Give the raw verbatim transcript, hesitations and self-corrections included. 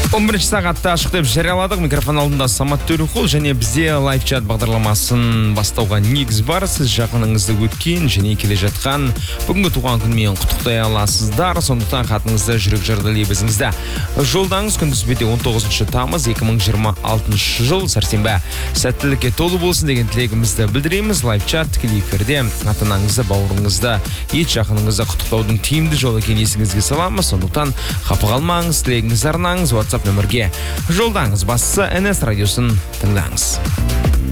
он бірінші сағатта ашық деп жарияладық. Микрофон алдында Самат Төріқұл және бізде лайфчат бағдарламасын бастауға негіз бар. Сіз жақыныңызды өткен және келе жатқан бүгінгі туған күнмен құттықтай аласыздар. Сондықтан хатыңызды жүрек жарды лебізіңізді жолдаңыз. Күнтізбеде он тоғызыншы тамыз екі мың жиырма алтыншы жыл сәрсенбі сәттілікке толы болсын деген тілегімізді білдіреміз. Лайфчат тікелей эфирде ата-анаңызды, бауырыңызды, ет жақыныңызды құттықтаудың тиімді жолы екенін есіңізге саламыз. Сондықтан қапы қалмаңыз, тілегіңізді арнаңыз, WhatsApp нөмірге жолдаңыз. Бастысы эн эс радиосын тыңдаңыз.